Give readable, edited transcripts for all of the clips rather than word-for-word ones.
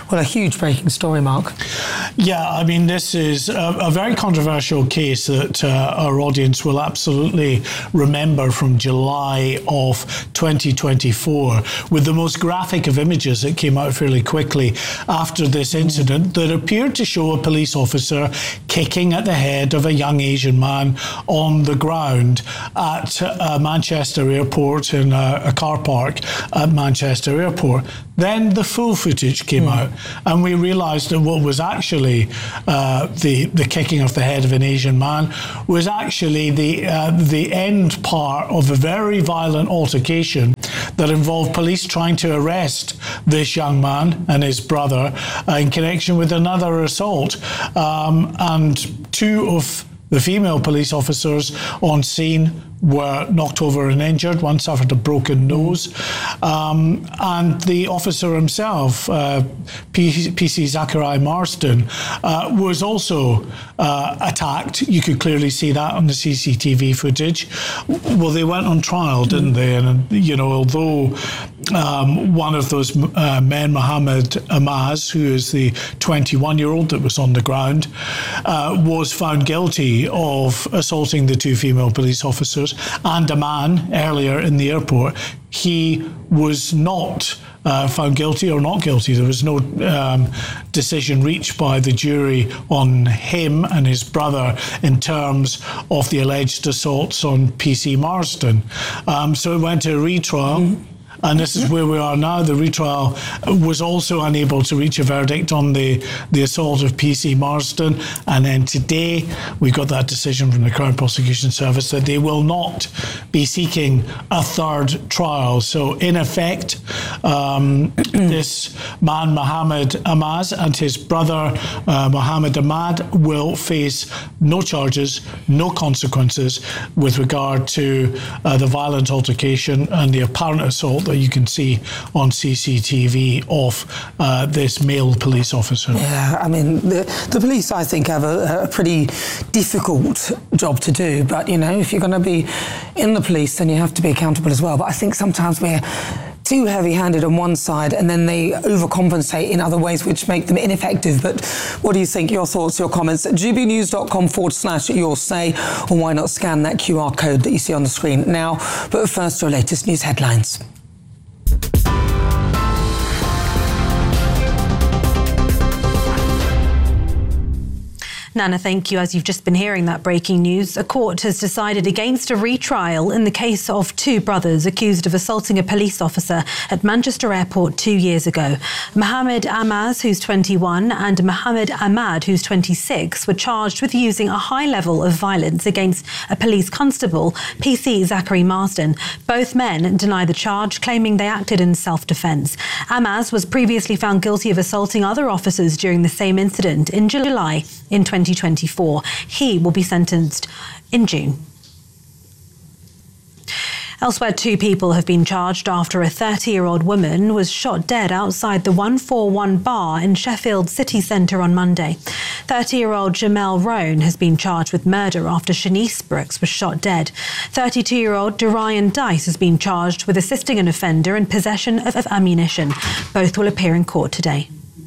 Well, a huge breaking story, Mark. Yeah, I mean, this is a very controversial case that our audience will absolutely remember from July of 2024, with the most graphic of images that came out fairly quickly after this incident that appeared to show a police officer kicking at the head of a young Asian man on the ground at Manchester Airport in a car park at Manchester Airport. Then the full footage came out, and we realised that what was actually the kicking of the head of an Asian man was actually the end part of a very violent altercation that involved police trying to arrest this young man and his brother in connection with another assault. And two of the female police officers on scene were knocked over and injured. One suffered a broken nose. And the officer himself, PC Zachary Marsden, was also attacked. You could clearly see that on the CCTV footage. Well, they went on trial, didn't they? And, you know, although one of those men, Mohammed Amaz, who is the 21-year-old that was on the ground, was found guilty of assaulting the two female police officers and a man earlier in the airport, he was not found guilty or not guilty. There was no decision reached by the jury on him and his brother in terms of the alleged assaults on PC Marsden. So it went to a retrial. And this is where we are now. The retrial was also unable to reach a verdict on the assault of PC Marsden. And then today, we got that decision from the Crown Prosecution Service that they will not be seeking a third trial. So in effect, this man, Mohammed Amaz, and his brother, Mohammed Ahmad, will face no charges, no consequences with regard to the violent altercation and the apparent assault that you can see on CCTV of this male police officer. Yeah, I mean, the police, I think, have a pretty difficult job to do. But, you know, if you're going to be in the police, then you have to be accountable as well. But I think sometimes we're too heavy-handed on one side and then they overcompensate in other ways which make them ineffective. But what do you think? Your thoughts, your comments at gbnews.com/your say, or why not scan that QR code that you see on the screen now. But first, your latest news headlines. Nana, thank you. As you've just been hearing that breaking news, a court has decided against a retrial in the case of two brothers accused of assaulting a police officer at Manchester Airport 2 years ago. Mohammed Amaz, who's 21, and Mohammed Ahmad, who's 26, were charged with using a high level of violence against a police constable, PC Zachary Marsden. Both men deny the charge, claiming they acted in self-defence. Amaz was previously found guilty of assaulting other officers during the same incident in July in 2024. He will be sentenced in June. Elsewhere, two people have been charged after a 30-year-old woman was shot dead outside the 141 bar in Sheffield city centre on Monday. 30-year-old Jamel Roan has been charged with murder after Shanice Brooks was shot dead. 32-year-old Dorian Dice has been charged with assisting an offender in possession of ammunition. Both will appear in court today.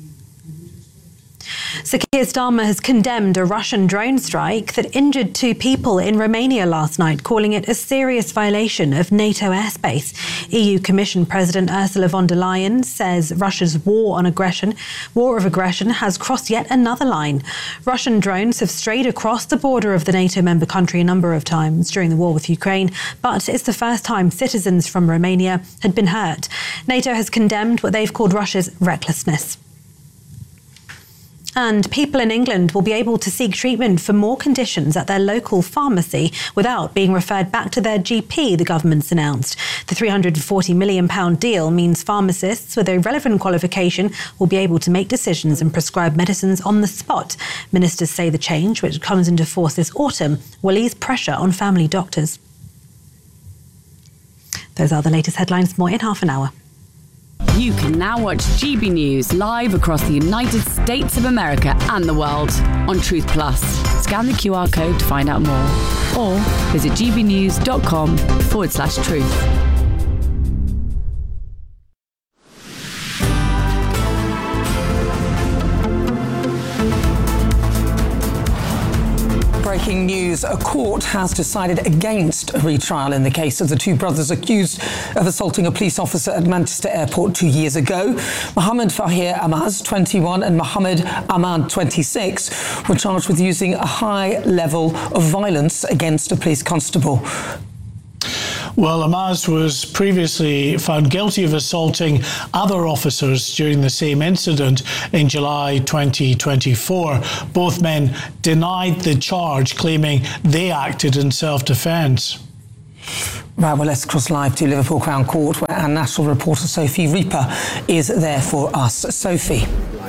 Sir Keir Starmer has condemned a Russian drone strike that injured two people in Romania last night, calling it a serious violation of NATO airspace. EU Commission President Ursula von der Leyen says Russia's war of aggression has crossed yet another line. Russian drones have strayed across the border of the NATO member country a number of times during the war with Ukraine, but it's the first time citizens from Romania had been hurt. NATO has condemned what they've called Russia's recklessness. And people in England will be able to seek treatment for more conditions at their local pharmacy without being referred back to their GP, the government's announced. The £340 million deal means pharmacists with a relevant qualification will be able to make decisions and prescribe medicines on the spot. Ministers say the change, which comes into force this autumn, will ease pressure on family doctors. Those are the latest headlines. More in half an hour. You can now watch GB News live across the United States of America and the world on Truth Plus. Scan the QR code to find out more, or visit gbnews.com/truth. breaking news. A court has decided against a retrial in the case of the two brothers accused of assaulting a police officer at Manchester Airport 2 years ago. Mohammed Fahir Amaz, 21, and Mohammed Ahmad, 26, were charged with using a high level of violence against a police constable. Well, Amaz was previously found guilty of assaulting other officers during the same incident in July 2024. Both men denied the charge, claiming they acted in self-defence. Right, well, let's cross live to Liverpool Crown Court, where our national reporter Sophie Reaper is there for us. Sophie.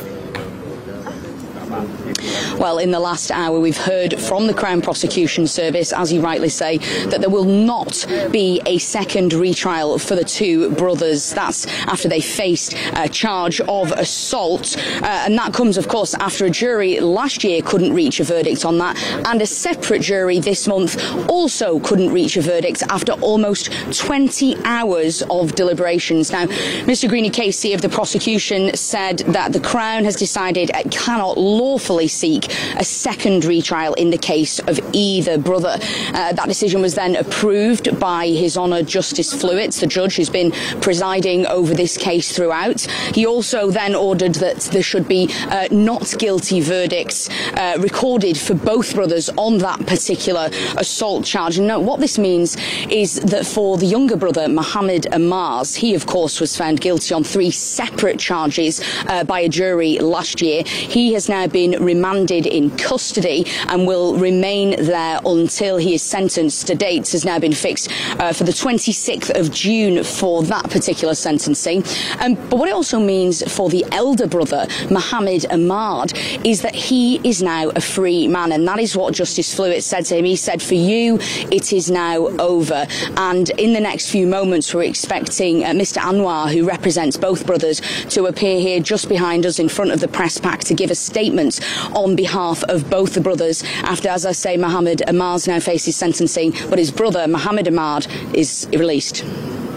Well, in the last hour, we've heard from the Crown Prosecution Service, as you rightly say, that there will not be a second retrial for the two brothers. That's after they faced a charge of assault. And that comes, of course, after a jury last year couldn't reach a verdict on that. And a separate jury this month also couldn't reach a verdict after almost 20 hours of deliberations. Now, Mr. Greenie Casey of the prosecution said that the Crown has decided it cannot lawfully seek a second retrial in the case of either brother. That decision was then approved by His Honour Justice Fluitt, the judge who's been presiding over this case throughout. He also then ordered that there should be not guilty verdicts recorded for both brothers on that particular assault charge. And what this means is that for the younger brother, Mohammed Amaz, he of course was found guilty on 3 separate charges by a jury last year. He has now been remanded in custody and will remain there until he is sentenced. A date has now been fixed for the 26th of June for that particular sentencing. But what it also means for the elder brother, Mohammed Ahmad, is that he is now a free man, and that is what Justice Fluitt said to him. He said, for you, it is now over. And in the next few moments, we're expecting Mr. Anwar, who represents both brothers, to appear here just behind us in front of the press pack to give a statement on behalf of both the brothers after, as I say, Mohammed Amaz now faces sentencing, but his brother, Mohammed Ahmad, is released.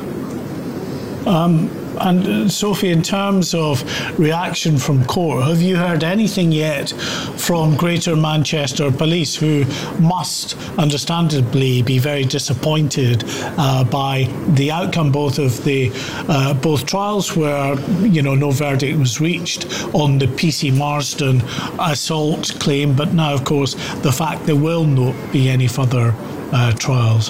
And Sophie, in terms of reaction from court, have you heard anything yet from Greater Manchester Police, who must understandably be very disappointed by the outcome both of the both trials, where no verdict was reached on the PC Marsden assault claim, but now, of course, the fact there will not be any further trials?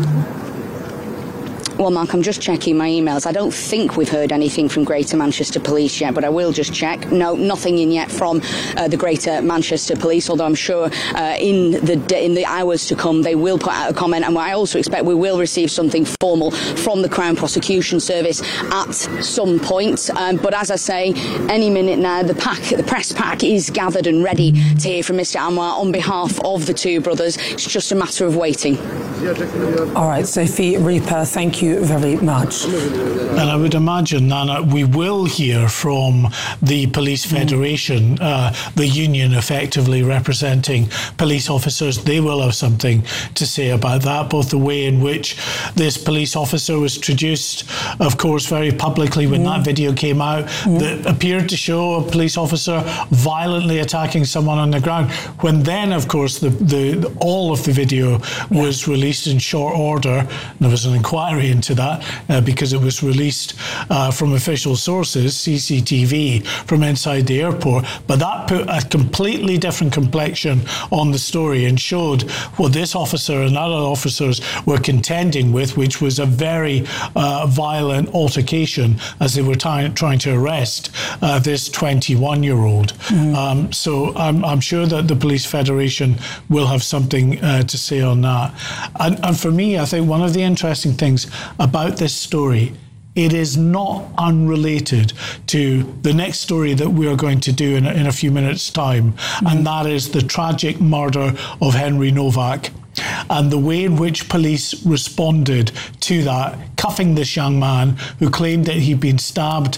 Well, Mark, I'm just checking my emails. I don't think we've heard anything from Greater Manchester Police yet, but I will just check. No, nothing in yet from the Greater Manchester Police, although I'm sure in the hours to come they will put out a comment, and I also expect we will receive something formal from the Crown Prosecution Service at some point. But as I say, any minute now, the press pack is gathered and ready to hear from Mr. Anwar on behalf of the two brothers. It's just a matter of waiting. All right, Sophie Reaper, thank you very much. And I would imagine, Nana, we will hear from the Police Federation, the union effectively representing police officers. They will have something to say about that, both the way in which this police officer was traduced, of course, very publicly when that video came out, that appeared to show a police officer violently attacking someone on the ground, when then, of course, all of the video was released in short order. There was an inquiry into that because it was released from official sources, CCTV, from inside the airport. But that put a completely different complexion on the story and showed what this officer and other officers were contending with, which was a very violent altercation as they were trying to arrest this 21-year-old. So I'm sure that the Police Federation will have something to say on that. And for me, I think one of the interesting things about this story, it is not unrelated to the next story that we are going to do in a few minutes' time, and that is the tragic murder of Henry Novak and the way in which police responded to that, cuffing this young man who claimed that he'd been stabbed,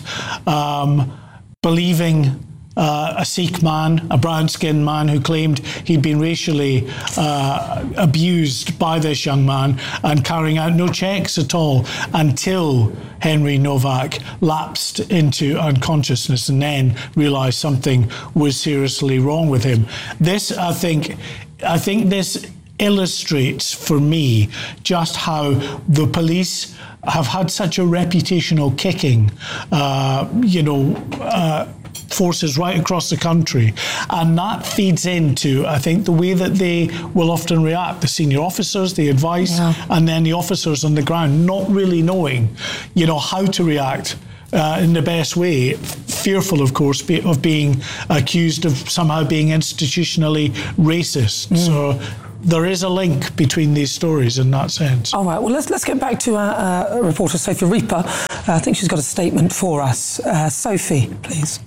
believing a Sikh man, a brown-skinned man who claimed he'd been racially abused by this young man, and carrying out no checks at all until Henry Novak lapsed into unconsciousness and then realised something was seriously wrong with him. This, I think, I think this illustrates for me just how the police have had such a reputational kicking, forces right across the country, and that feeds into, I think, the way that they will often react. The senior officers, the advice, and then the officers on the ground not really knowing, how to react in the best way, fearful, of course, of being accused of somehow being institutionally racist. So there is a link between these stories in that sense. All right, well, let's get back to our reporter, Sophie Reaper. I think she's got a statement for us. Sophie, please.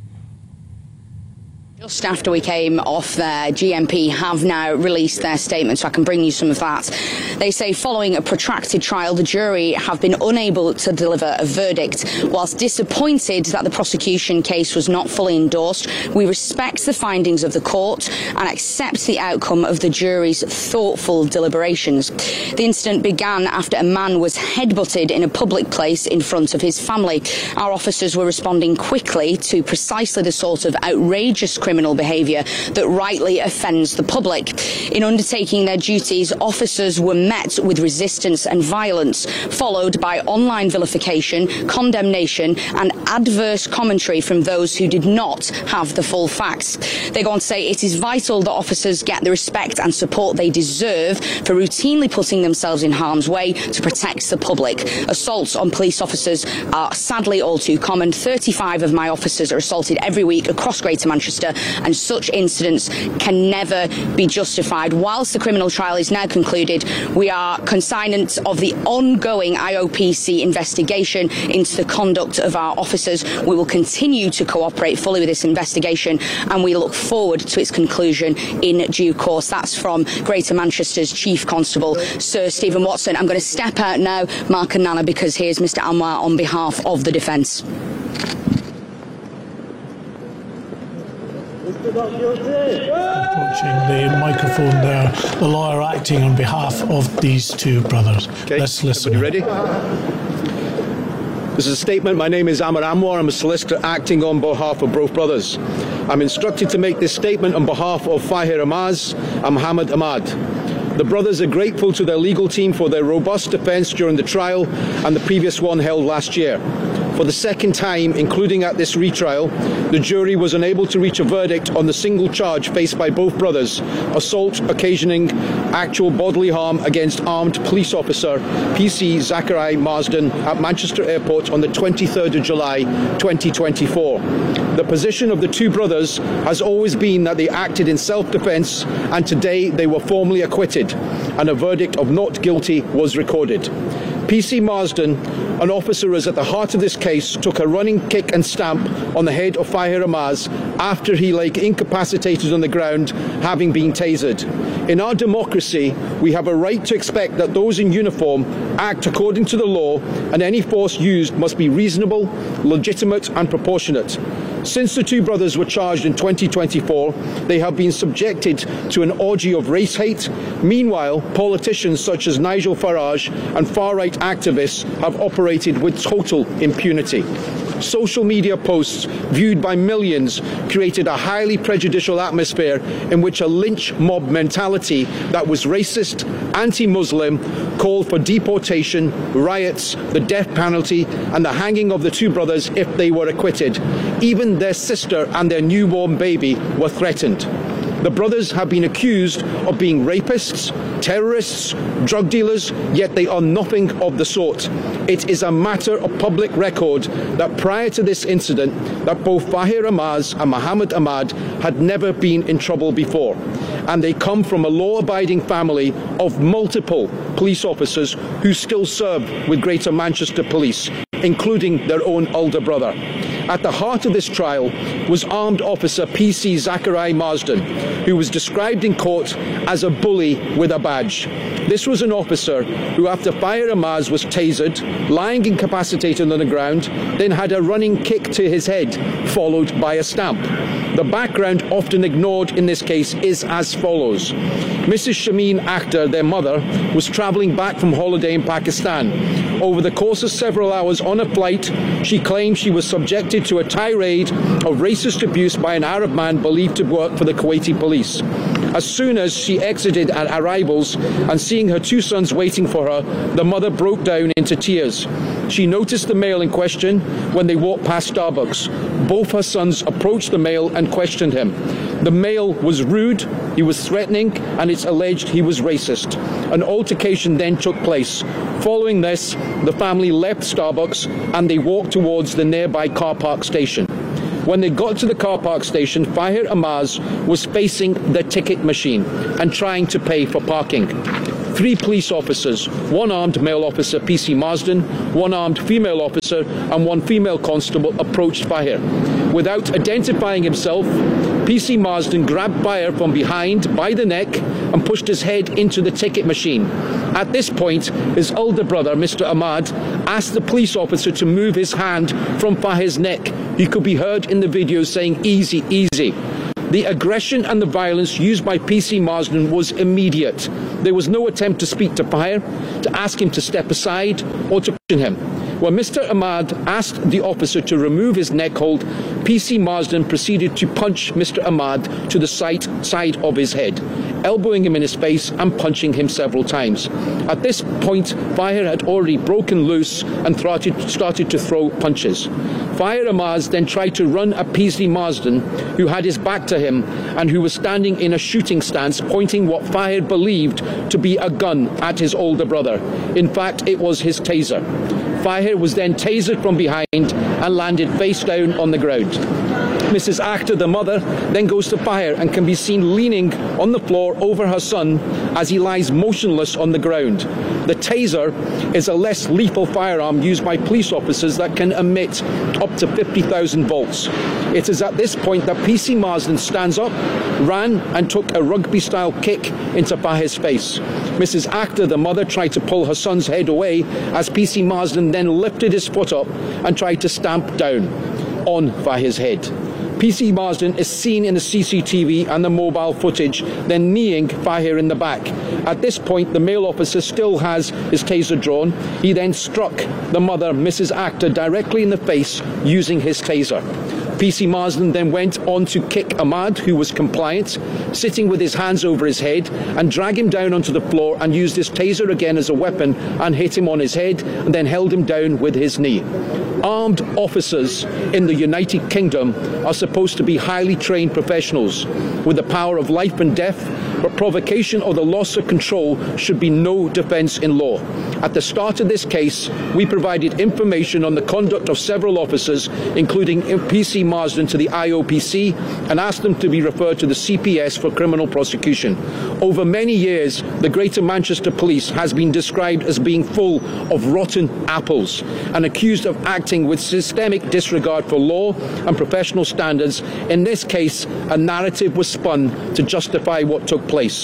Just after we came off there, GMP have now released their statement, so I can bring you some of that. They say following a protracted trial, the jury have been unable to deliver a verdict. Whilst disappointed that the prosecution case was not fully endorsed, we respect the findings of the court and accept the outcome of the jury's thoughtful deliberations. The incident began after a man was headbutted in a public place in front of his family. Our officers were responding quickly to precisely the sort of outrageous criminal behaviour that rightly offends the public. In undertaking their duties, officers were met with resistance and violence, followed by online vilification, condemnation and adverse commentary from those who did not have the full facts. They go on to say it is vital that officers get the respect and support they deserve for routinely putting themselves in harm's way to protect the public. Assaults on police officers are sadly all too common. 35 of my officers are assaulted every week across Greater Manchester, and such incidents can never be justified. Whilst the criminal trial is now concluded, we are consignant of the ongoing IOPC investigation into the conduct of our officers. We will continue to cooperate fully with this investigation, and we look forward to its conclusion in due course. That's from Greater Manchester's Chief Constable, Sir Stephen Watson. I'm going to step out now, Mark and Nana, because here's Mr. Anwar on behalf of the defence. Approaching the microphone there, the lawyer acting on behalf of these two brothers. Okay. Let's listen. Are you ready? This is a statement. My name is Amar Anwar. I'm a solicitor acting on behalf of both brothers. I'm instructed to make this statement on behalf of Fahir Amaz and Mohammed Ahmad. The brothers are grateful to their legal team for their robust defence during the trial and the previous one held last year. For the second time, including at this retrial, the jury was unable to reach a verdict on the single charge faced by both brothers, assault occasioning actual bodily harm against armed police officer PC Zachary Marsden at Manchester Airport on the 23rd of July 2024. The position of the two brothers has always been that they acted in self-defence, and today they were formally acquitted and a verdict of not guilty was recorded. PC Marsden, an officer who is at the heart of this case, took a running kick and stamp on the head of Fahir Amaz after he lay incapacitated on the ground, having been tasered. In our democracy, we have a right to expect that those in uniform act according to the law, and any force used must be reasonable, legitimate and proportionate. Since the two brothers were charged in 2024, they have been subjected to an orgy of race hate. Meanwhile, politicians such as Nigel Farage and far-right activists have operated with total impunity. Social media posts viewed by millions created a highly prejudicial atmosphere in which a lynch mob mentality that was racist, anti-Muslim, called for deportation, riots, the death penalty and the hanging of the two brothers if they were acquitted. Even their sister and their newborn baby were threatened. The brothers have been accused of being rapists, terrorists, drug dealers, yet they are nothing of the sort. It is a matter of public record that prior to this incident, that both Fahir Amaz and Mohammed Ahmad had never been in trouble before. And they come from a law-abiding family of multiple police officers who still serve with Greater Manchester Police, including their own older brother. At the heart of this trial was armed officer PC Zachary Marsden, who was described in court as a bully with a badge. This was an officer who, after Fahir Amaz was tasered, lying incapacitated on the ground, then had a running kick to his head, followed by a stamp. The background often ignored in this case is as follows. Mrs. Shameen Akhtar, their mother, was travelling back from holiday in Pakistan. Over the course of several hours on a flight, she claimed she was subjected to a tirade of racist abuse by an Arab man believed to work for the Kuwaiti police. As soon as she exited at arrivals and seeing her two sons waiting for her, the mother broke down into tears. She noticed the male in question when they walked past Starbucks. Both her sons approached the male and questioned him. The male was rude, he was threatening, and it's alleged he was racist. An altercation then took place. Following this, the family left Starbucks and they walked towards the nearby car park station. When they got to the car park station, Fahir Amaz was facing the ticket machine and trying to pay for parking. 3 police officers, 1 armed male officer, PC Marsden, 1 armed female officer, and 1 female constable approached Fahir. Without identifying himself, PC Marsden grabbed Fahir from behind by the neck and pushed his head into the ticket machine. At this point, his older brother, Mr. Ahmad, asked the police officer to move his hand from Fahir's neck. He could be heard in the video saying, "Easy, easy." The aggression and the violence used by PC Marsden was immediate. There was no attempt to speak to Fahir, to ask him to step aside, or to question him. When Mr. Ahmad asked the officer to remove his neck hold, PC Marsden proceeded to punch Mr. Ahmad to the side of his head, elbowing him in his face and punching him several times. At this point, Fahir had already broken loose and started to throw punches. Fahir Amaz then tried to run at PC Marsden, who had his back to him and who was standing in a shooting stance, pointing what Fahir believed to be a gun at his older brother. In fact, it was his taser. Fahir was then tasered from behind and landed face down on the ground. Mrs. Akhtar, the mother, then goes to Fahir and can be seen leaning on the floor over her son as he lies motionless on the ground. The taser is a less lethal firearm used by police officers that can emit up to 50,000 volts. It is at this point that PC Marsden stands up, ran and took a rugby-style kick into Fahir's face. Mrs. Akhtar, the mother, tried to pull her son's head away as PC Marsden then lifted his foot up and tried to stamp down on Fahir's head. PC Marsden is seen in the CCTV and the mobile footage, then kneeing Fahir in the back. At this point, the male officer still has his taser drawn. He then struck the mother, Mrs. Akhtar, directly in the face using his taser. PC Marsden then went on to kick Ahmad, who was compliant, sitting with his hands over his head, and drag him down onto the floor and used his taser again as a weapon and hit him on his head and then held him down with his knee. Armed officers in the United Kingdom are supposed to be highly trained professionals with the power of life and death, but provocation or the loss of control should be no defence in law. At the start of this case, we provided information on the conduct of several officers, including PC Marsden, to the IOPC and asked them to be referred to the CPS for criminal prosecution. Over many years, the Greater Manchester Police has been described as being full of rotten apples and accused of acting with systemic disregard for law and professional standards. In this case, a narrative was spun to justify what took place.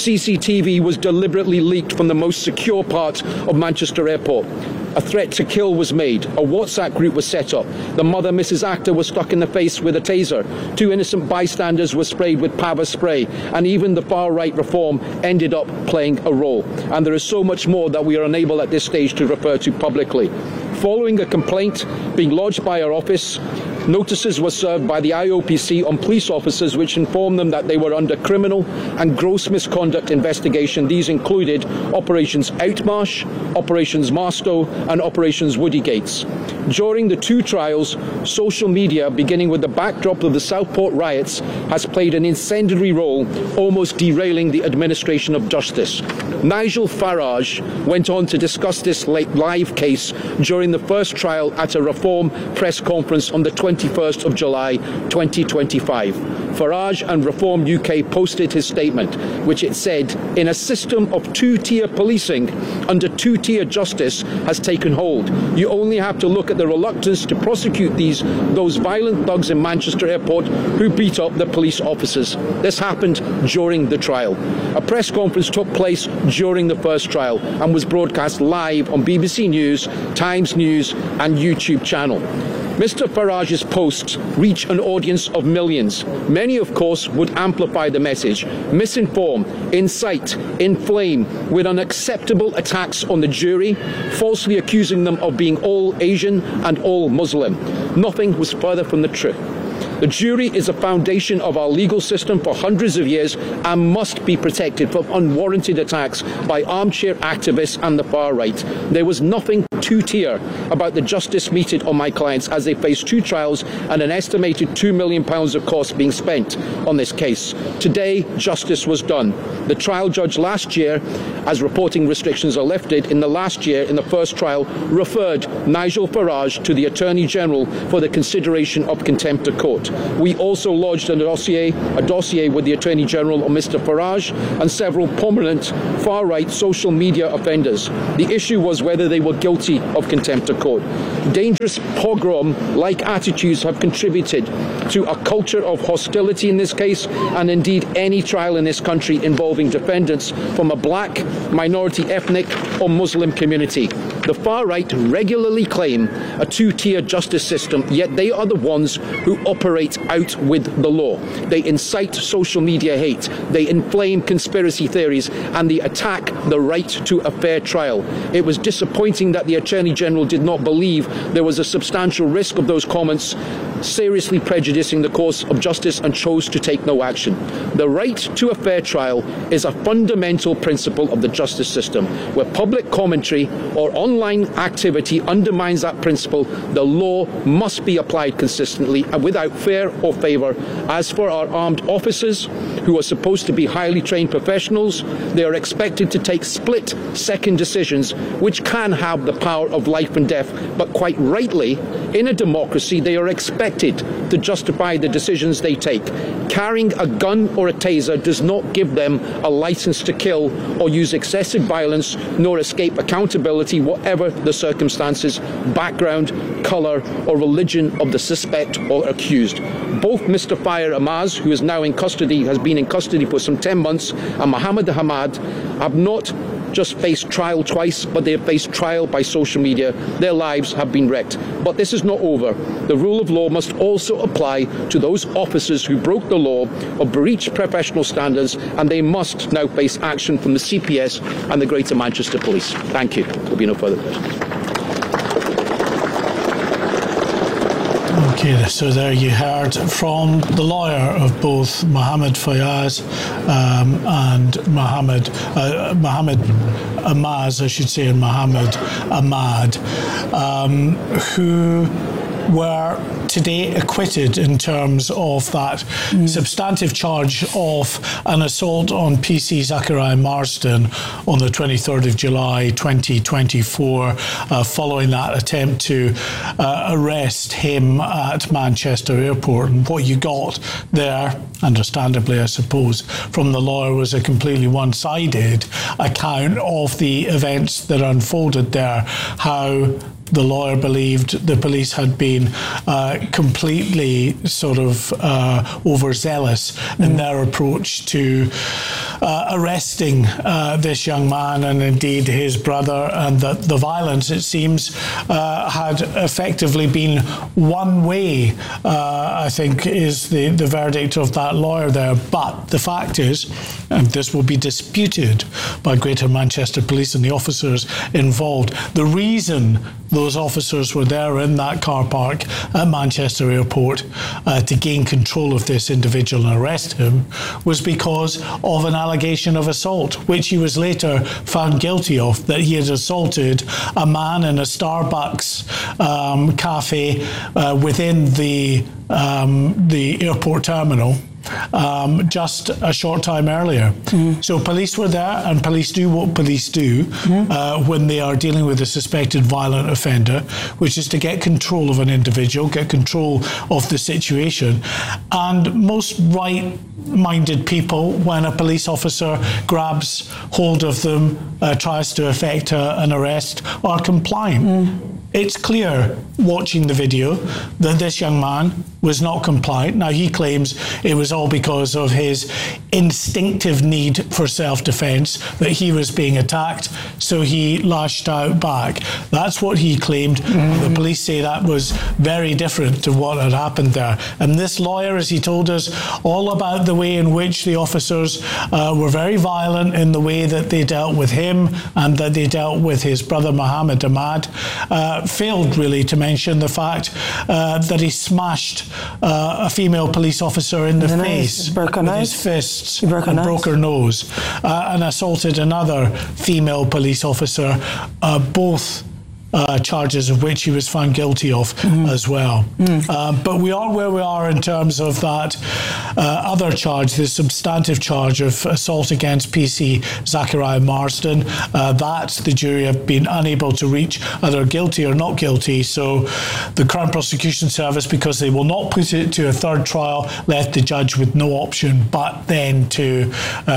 CCTV was deliberately leaked from the most secure part of Manchester Airport. A threat to kill was made. A WhatsApp group was set up. The mother, Mrs. Akhtar, was struck in the face with a taser. 2 innocent bystanders were sprayed with Pava spray. And even the far-right reform ended up playing a role. And there is so much more that we are unable at this stage to refer to publicly. Following a complaint being lodged by our office, notices were served by the IOPC on police officers which informed them that they were under criminal and gross misconduct investigation. These included Operations Outmarsh, Operations Marstow and Operations Woody Gates. During the 2 trials, social media, beginning with the backdrop of the Southport riots, has played an incendiary role, almost derailing the administration of justice. Nigel Farage went on to discuss this live case during the first trial at a Reform press conference on the 21st of July 2025. Farage and Reform UK posted his statement, which it said, "In a system of 2-tier policing, under 2-tier justice has taken hold. You only have to look at the reluctance to prosecute those violent thugs in Manchester Airport who beat up the police officers." This happened during the trial. A press conference took place during the first trial and was broadcast live on BBC News, Times News and YouTube channel. Mr. Farage's posts reach an audience of millions. Many, of course, would amplify the message, misinform, incite, inflame with unacceptable attacks on the jury, falsely accusing them of being all Asian and all Muslim. Nothing was further from the truth. The jury is the foundation of our legal system for hundreds of years and must be protected from unwarranted attacks by armchair activists and the far right. There was nothing two-tier about the justice meted on my clients as they faced 2 trials and an estimated £2 million of costs being spent on this case. Today, justice was done. The trial judge last year, as reporting restrictions are lifted, in the first trial, referred Nigel Farage to the Attorney General for the consideration of contempt of court. We also lodged a dossier with the Attorney General on Mr. Farage and several prominent far-right social media offenders. The issue was whether they were guilty of contempt of court. Dangerous pogrom-like attitudes have contributed to a culture of hostility in this case, and indeed any trial in this country involving defendants from a black, minority, ethnic or Muslim community. The far right regularly claim a 2-tier justice system, yet they are the ones who operate out with the law. They incite social media hate, they inflame conspiracy theories, and they attack the right to a fair trial. It was disappointing that the Attorney General did not believe there was a substantial risk of those comments seriously prejudicing the course of justice and chose to take no action. The right to a fair trial is a fundamental principle of the justice system. Where public commentary or online activity undermines that principle, the law must be applied consistently and without fear or favour. As for our armed officers, who are supposed to be highly trained professionals, they are expected to take split-second decisions which can have the power of life and death, but quite rightly, in a democracy, they are expected to justify the decisions they take. Carrying a gun or a taser does not give them a license to kill or use excessive violence, nor escape accountability, whatever the circumstances, background, colour or religion of the suspect or accused. Both Mr. Fahir Amaz, who is now in custody, has been in custody for some 10 months, and Mohammed Ahmad have not just faced trial twice, but they have faced trial by social media. Their lives have been wrecked. But this is not over. The rule of law must also apply to those officers who broke the law or breached professional standards, and they must now face action from the CPS and the Greater Manchester Police. Thank you. There will be no further questions. Okay, so there you heard from the lawyer of both Mohammed Fayaz and Mohammed Amaz, I should say, and Mohammed Ahmad, who were today acquitted in terms of that substantive charge of an assault on PC Zachariah Marsden on the 23rd of July 2024, following that attempt to arrest him at Manchester Airport. And what you got there, understandably I suppose, from the lawyer was a completely one-sided account of the events that unfolded there, how the lawyer believed the police had been completely sort of overzealous in their approach to arresting this young man and indeed his brother, and that the violence, it seems, had effectively been one way, I think is the verdict of that lawyer there. But the fact is, and this will be disputed by Greater Manchester Police and the officers involved, the reason those officers were there in that car park at Manchester Airport to gain control of this individual and arrest him was because of an allegation of assault, which he was later found guilty of, that he had assaulted a man in a Starbucks cafe within the airport terminal just a short time earlier. So police were there, and police do what police do when they are dealing with a suspected violent offender, which is to get control of an individual, get control of the situation. And most right-minded people, when a police officer grabs hold of them, tries to effect an arrest, are compliant. It's clear, watching the video, that this young man was not compliant. Now, he claims it was all because of his instinctive need for self-defence, that he was being attacked, so he lashed out back. That's what he claimed. The police say that was very different to what had happened there. And this lawyer, as he told us all about the way in which the officers were very violent in the way that they dealt with him and that they dealt with his brother Mohammed Ahmad, failed really to mention the fact that he smashed a female police officer in the face with his fists and broke her nose, and assaulted another female police officer, both charges of which he was found guilty of as well. But we are where we are in terms of that other charge, the substantive charge of assault against PC Zachariah Marsden. That the jury have been unable to reach either guilty or not guilty. So the Crown Prosecution Service, because they will not put it to a third trial, left the judge with no option but then to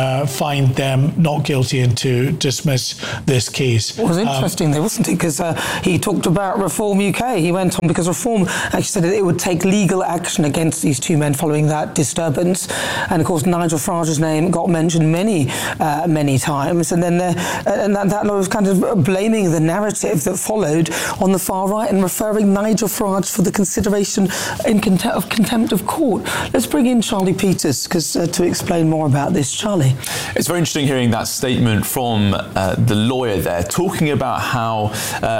find them not guilty and to dismiss this case. It was interesting though, wasn't it? Because he talked about Reform UK. He went on because Reform actually said that it would take legal action against these two men following that disturbance. And of course, Nigel Farage's name got mentioned many times. And then that was kind of blaming the narrative that followed on the far right and referring Nigel Farage for the consideration in contempt of court. Let's bring in Charlie Peters to explain more about this. Charlie. It's very interesting hearing that statement from the lawyer there, talking about how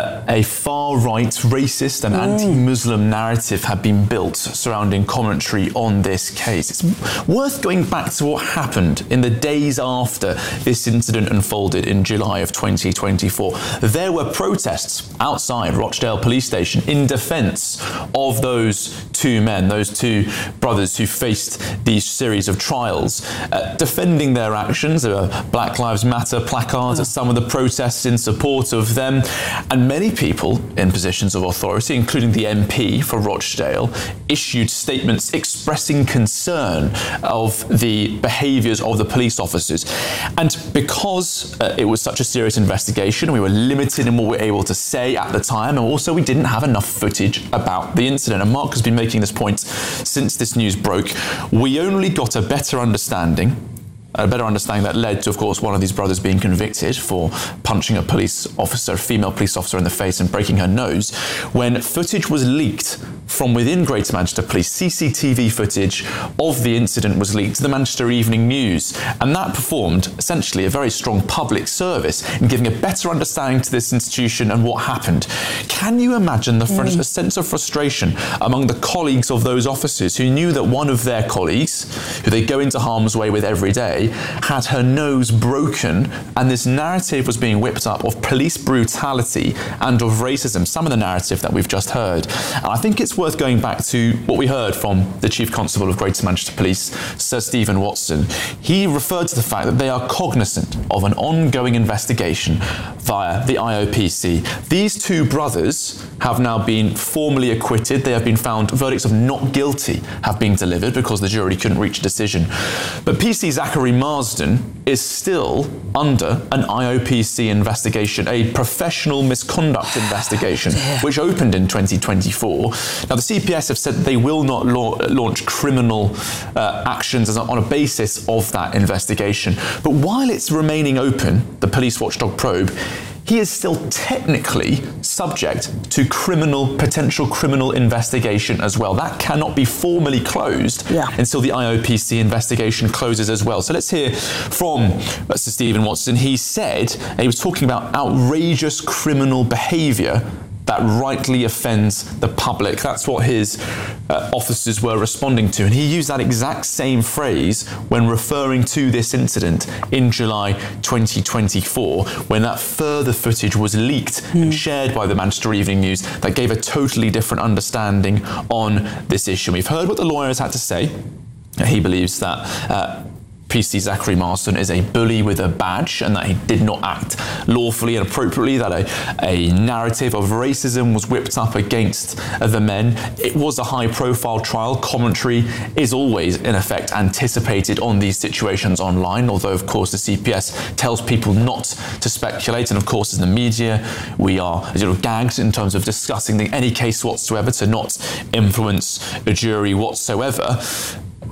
a far-right, racist and anti-Muslim narrative had been built surrounding commentary on this case. It's worth going back to what happened in the days after this incident unfolded in July of 2024. There were protests outside Rochdale Police Station in defence of those two men, those two brothers who faced these series of trials, defending their actions. There were Black Lives Matter placards at some of the protests in support of them, and many people in positions of authority, including the MP for Rochdale, issued statements expressing concern of the behaviours of the police officers. And because it was such a serious investigation, we were limited in what we were able to say at the time, and also we didn't have enough footage about the incident. And Mark has been making this point since this news broke. We only got a better understanding that led to, of course, one of these brothers being convicted for punching a female police officer in the face and breaking her nose, when footage was leaked from within Greater Manchester Police. CCTV footage of the incident was leaked to the Manchester Evening News, and that performed essentially a very strong public service in giving a better understanding to this institution and what happened. Can you imagine the sense of frustration among the colleagues of those officers who knew that one of their colleagues, who they go into harm's way with every day, had her nose broken, and this narrative was being whipped up of police brutality and of racism, some of the narrative that we've just heard. And I think it's worth going back to what we heard from the Chief Constable of Greater Manchester Police, Sir Stephen Watson. He referred to the fact that they are cognizant of an ongoing investigation via the IOPC. These two brothers have now been formally acquitted. They have been found, verdicts of not guilty have been delivered because the jury couldn't reach a decision. But PC Zachary Marsden is still under an IOPC investigation, a professional misconduct investigation, which opened in 2024. Now, the CPS have said that they will not launch criminal actions on a basis of that investigation. But while it's remaining open, the police watchdog probe, he is still technically subject to potential criminal investigation as well. That cannot be formally closed until the IOPC investigation closes as well. So let's hear from Sir Stephen Watson. He said, and he was talking about outrageous criminal behaviour that rightly offends the public. That's what his officers were responding to. And he used that exact same phrase when referring to this incident in July 2024, when that further footage was leaked and shared by the Manchester Evening News that gave a totally different understanding on this issue. We've heard what the lawyers had to say. He believes that PC Zachary Marsden is a bully with a badge and that he did not act lawfully and appropriately, that a narrative of racism was whipped up against the men. It was a high-profile trial. Commentary is always, in effect, anticipated on these situations online, although, of course, the CPS tells people not to speculate. And, of course, in the media, we are gagged in terms of discussing any case whatsoever to not influence a jury whatsoever.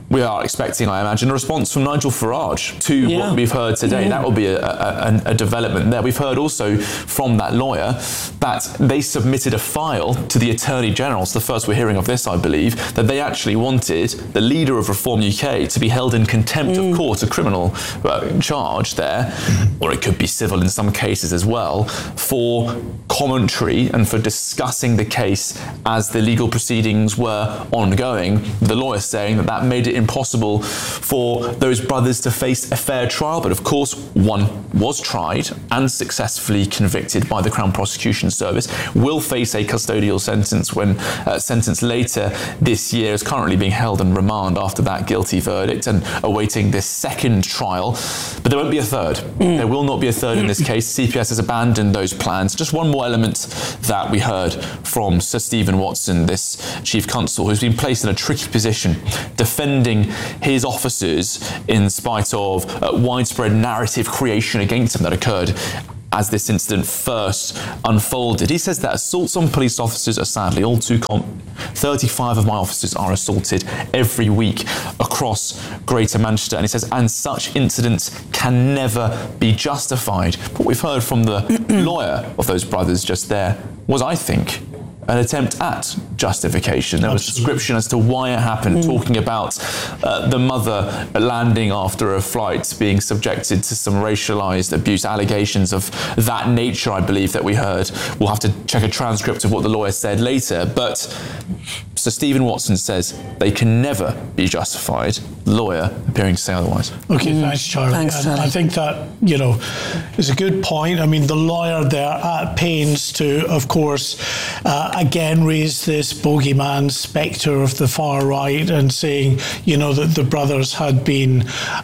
we are expecting, I imagine, a response from Nigel Farage to what we've heard today. That will be a development there. We've heard also from that lawyer that they submitted a file to the Attorney General. It's the first we're hearing of this, I believe, that they actually wanted the leader of Reform UK to be held in contempt of court, a criminal charge there, or it could be civil in some cases as well, for commentary and for discussing the case as the legal proceedings were ongoing. The lawyer saying that made it impossible for those brothers to face a fair trial, but of course one was tried and successfully convicted by the Crown Prosecution Service, will face a custodial sentence when sentenced later this year, is currently being held in remand after that guilty verdict and awaiting this second trial. But there won't be a third. There will not be a third in this case. CPS has abandoned those plans. Just one more element that we heard from Sir Stephen Watson, this Chief Constable, who's been placed in a tricky position defending his officers in spite of widespread narrative creation against him that occurred as this incident first unfolded. He says that assaults on police officers are sadly all too common. 35 of my officers are assaulted every week across Greater Manchester. And he says, and such incidents can never be justified. What we've heard from the lawyer of those brothers just there was, I think, an attempt at justification. There was a description as to why it happened, talking about the mother landing after a flight, being subjected to some racialised abuse, allegations of that nature, I believe, that we heard. We'll have to check a transcript of what the lawyer said later. But Sir Stephen Watson says they can never be justified. The lawyer appearing to say otherwise. Okay, thanks, Charlie. Thanks, Charlie. I think that, is a good point. I mean, the lawyer there at pains to, of course, again raise this bogeyman spectre of the far right and saying, that the brothers had been,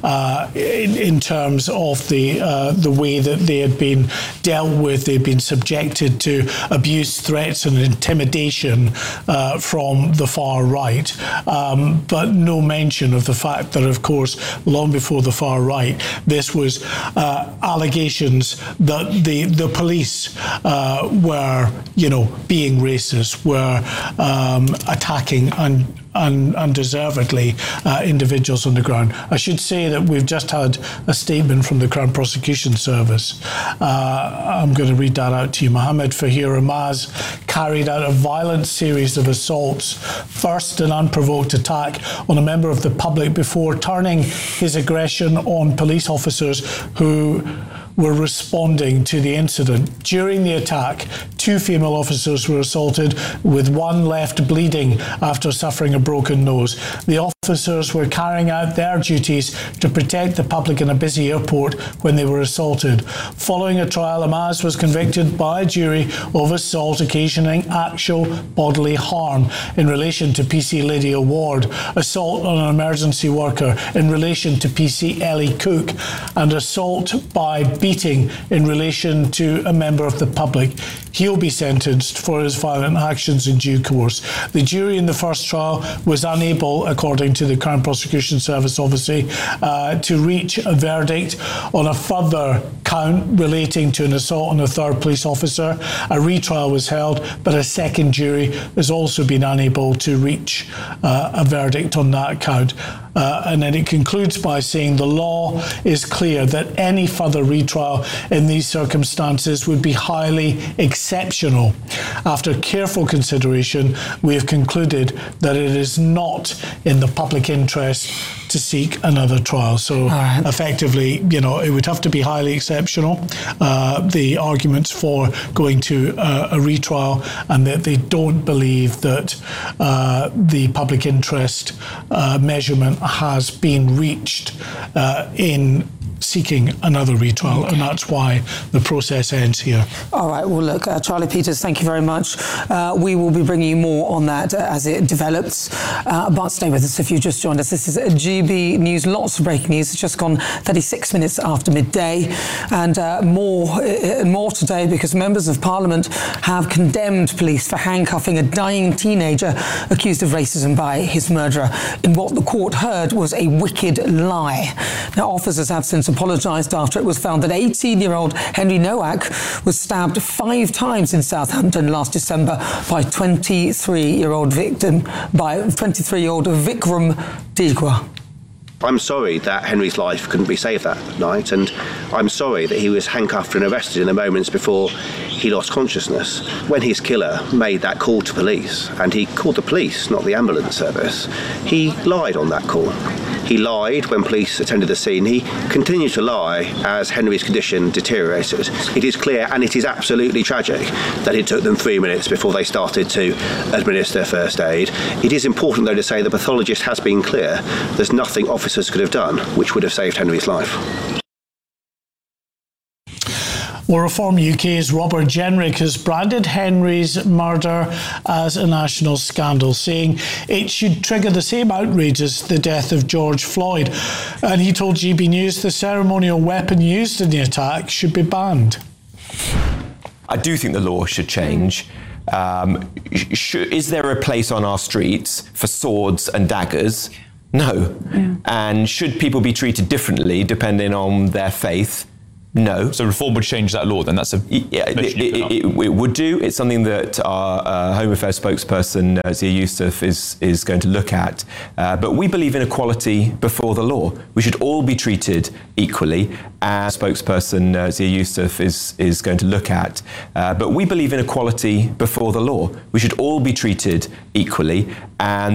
in terms of the way that they had been dealt with, they'd been subjected to abuse, threats and intimidation from the far right. But no mention of the fact that, of course, long before the far right, this was allegations that the police were, being racist, were attacking undeservedly individuals on the ground. I should say that we've just had a statement from the Crown Prosecution Service. I'm going to read that out to you. Mohammed Fahir Amaz carried out a violent series of assaults, first an unprovoked attack on a member of the public before turning his aggression on police officers who were responding to the incident. During the attack, 2 female officers were assaulted, with one left bleeding after suffering a broken nose. The officers were carrying out their duties to protect the public in a busy airport when they were assaulted. Following a trial, Amaz was convicted by a jury of assault occasioning actual bodily harm in relation to PC Lydia Ward, assault on an emergency worker in relation to PC Ellie Cook, and assault by beating in relation to a member of the public. He'll be sentenced for his violent actions in due course. The jury in the first trial was unable, according to the Crown Prosecution Service, obviously, to reach a verdict on a further count relating to an assault on a third police officer. A retrial was held, but a second jury has also been unable to reach a verdict on that count. And then it concludes by saying the law is clear that any further retrial in these circumstances would be highly exceptional. After careful consideration, we have concluded that it is not in the public interest to seek another trial. So effectively, it would have to be highly exceptional, the arguments for going to a retrial, and that they don't believe that the public interest measurement has been reached in seeking another retrial, and that's why the process ends here. All right, well, look, Charlie Peters, thank you very much. We will be bringing you more on that as it develops, but stay with us if you just joined us. This is GB News, lots of breaking news. It's just gone 36 minutes after midday, and more today, because members of Parliament have condemned police for handcuffing a dying teenager accused of racism by his murderer in what the court heard was a wicked lie. Now, officers have since apologised after it was found that 18-year-old Henry Nowak was stabbed 5 times in Southampton last December by 23-year-old Vikram Digwa. I'm sorry that Henry's life couldn't be saved that night, and I'm sorry that he was handcuffed and arrested in the moments before he lost consciousness. When his killer made that call to police, and he called the police, not the ambulance service, he lied on that call. He lied when police attended the scene. He continued to lie as Henry's condition deteriorated. It is clear, and it is absolutely tragic, that it took them 3 minutes before they started to administer first aid. It is important, though, to say the pathologist has been clear. There's nothing officers could have done which would have saved Henry's life. Well, Reform UK's Robert Jenrick has branded Henry's murder as a national scandal, saying it should trigger the same outrage as the death of George Floyd. And he told GB News the ceremonial weapon used in the attack should be banned. I do think the law should change. Is there a place on our streets for swords and daggers? No. Yeah. And should people be treated differently depending on their faith? No. So Reform would change that law then? That's a it would do. It's something that our Home Affairs spokesperson, Zia Youssef, is going to look at. But we believe in equality before the law. We should all be treated equally. And spokesperson Zia Youssef is going to look at. But we believe in equality before the law. We should all be treated equally. And